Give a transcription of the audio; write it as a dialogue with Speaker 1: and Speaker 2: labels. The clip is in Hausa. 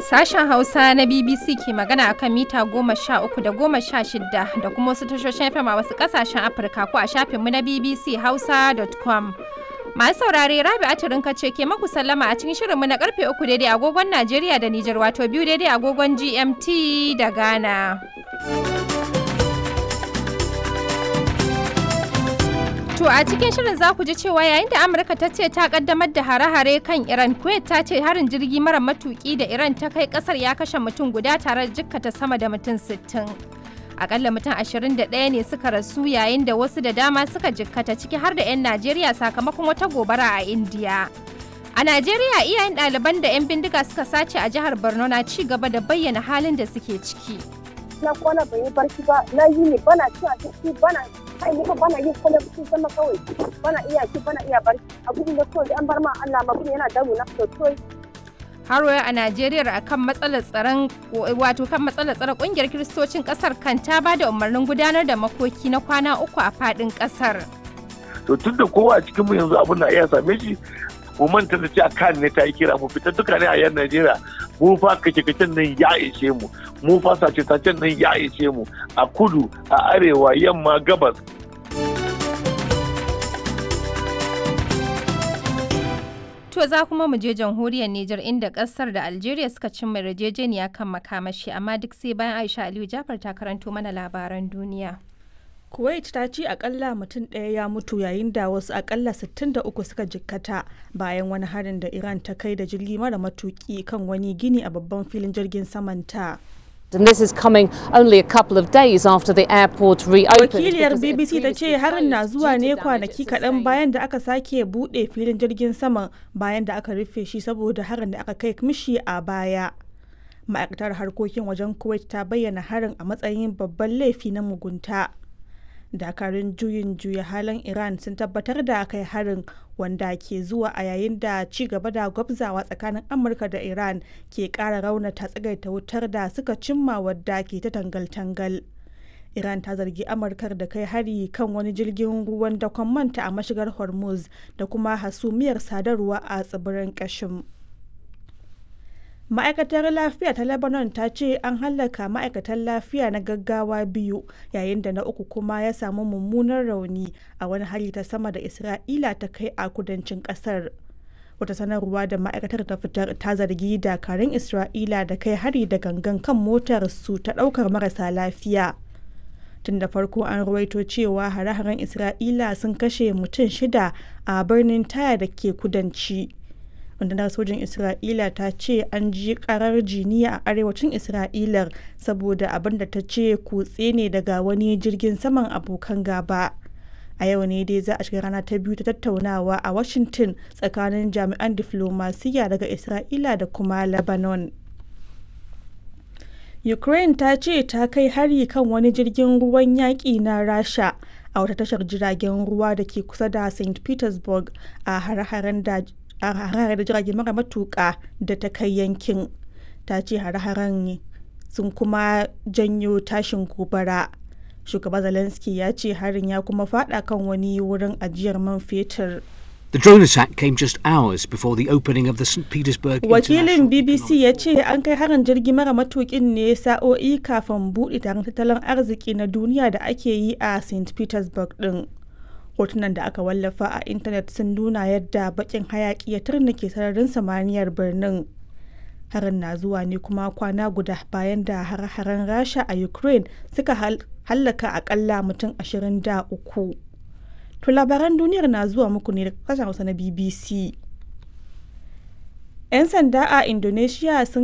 Speaker 1: Sashen Hausa na BBC ke magana akan mita 13 da 16 da kuma wasu tashoshin FM a wasu kasashen Afirka ko a shafinmu na bbchausa.com. Masu saurare Rabi'atu Rinka ce ke maku sallama a cikin shirinmu na karfe 3 daidai agogon Najeriya da Nijar wato 2 daidai agogon GMT da Ghana. To a cikin shirin za ku ji cewa yayin da Amurka ta ce ta kaddamar da hare-hare kan Iran, Kuwait ta ce harin jirgi mara matuki da Iran ta kai kasar ya kashe mutum guda tare da jikkata sama da mutum 60. Akalla mutum 21 ne suka rasu yayin da wasu da dama suka jikkata ciki har da 'yan Najeriya sakamakon wata gobara a Indiya. A Najeriya iyayen ɗaliban da 'yan bindiga suka sace a jihar Borno na ci gaba da bayyana halin da suke ciki.
Speaker 2: Na kwana bai yi barci ba, na yi ne bana cin abinci bana bana yin kwallon cikin sama kawai bana iya ci bana iya barci abin da kawai an bar ma Allah ma kuma yana damu na sosai.
Speaker 1: Har a Najeriya akan matsalar tsaron kungiyar Kiristocin kasar kan ta ba da umarnin gudanar da makoki na kwana 3 a fadin kasar.
Speaker 3: To tunda kowa a cikin mu yanzu abin na iya same shi mu manta da cewa kan ne ta yi kira mu fita duka ne a yan Najeriya mu fa kace-kacen nan ya ishe mu fa sace-sacen nan ya ishe mu a kudu a arewa yamma gabas.
Speaker 1: To za kuma mu je jamhuriyar Nijar inda kasar da Algeria suka cimma yarjejeniya kan makamashi amma duk sai bayan Aisha Aliyu Jafar ta karanto mana labaran duniya.
Speaker 4: Kuwait ta ce akalla mutum ɗaya ya mutu yayin da wasu akalla 63 suka jikkata bayan wani harin da Iran ta kai da jirgi mara matuki kan wani gini a babban filin jirgin samanta.
Speaker 5: And this is coming only a couple of days after the airport reopened.
Speaker 4: Wakiliyar BBC ta ce harin na zuwa ne kwanaki kaɗan bayan da aka sake buɗe filin jirgin saman bayan da aka rufe shi saboda harin da aka kai mishi a baya. Ma'aikatar harkokin wajen Kuwait ta bayyana harin a matsayin babban laifi na mugunta. Dakarun juyin juya halin Iran sun tabbatar da kai harin wanda ke zuwa a yayin da ci gaba da gwabzawa tsakanin Amurka da Iran ke ƙara raunata tsagaita wutar da suka cimma wadda ke ta tangal-tangal. Iran ta zargi Amurkar da kai hari kan wani jirgin ruwan dakon manta a mashigar Hormuz da kuma hasumiyar sadarwa a tsibirin Kashim. Ma'aikatar lafiya ta Lebanon ta ce an hallaka ma'aikatan lafiya na gaggawa 2 yayin da na uku kuma ya samu mummunan rauni a wani hari ta sama da Isra'ila ta kai a kudancin kasar. Wata sanarwa da ma'aikatar ta fitar ta zargi dakarun Isra'ila da kai hari da gangan kan motar su ta daukar marasa lafiya. Tun da farko an rawaito cewa hare-haren Isra'ila sun kashe mutum 6 a birnin Taya da ke kudanci. Rundunar sojin Isra'ila ta ce an ji karar jiniya a arewacin Isra'ilar saboda abin da ta ce kutse ne daga wani jirgin saman abokan gaba. A yau ne dai za a shiga rana ta biyu ta tattaunawa a Washington tsakanin jami'an diflomasiyya daga Isra'ila da kuma Lebanon. Ukraine ta ce ta kai hari kan wani jirgin ruwan yaƙi na Rasha a wata tashar jiragen ruwa da ke kusa da St. Petersburg a hare-haren da jirage mara matuƙa da ta kai yankin. Ta ce hare-haren sun kuma janyo tashin gobara. Shugaba Zelensky ya ce harin ya kuma fada kan wani wurin ajiyar man fetur.
Speaker 6: The drone attack came just hours before the opening of the St. Petersburg
Speaker 4: Wakilin BBC ya ce an kai harin jirgi mara matuƙin ne sa'o'i kafin buɗe taron tattalin arziki na duniya da ake yi a St. Petersburg ɗin. Hotunan da aka wallafa a intanet sun nuna yadda bakin hayaki ya turnake sararin samaniyar birnin. Harin na zuwa ne kuma kwana guda bayan da har-haren Rasha a Ukraine suka hallaka akalla mutum 23. To labaran duniyar na zuwa muku ne daga kasashen Hausa na BBC. 'Yan sanda a Indonesia sun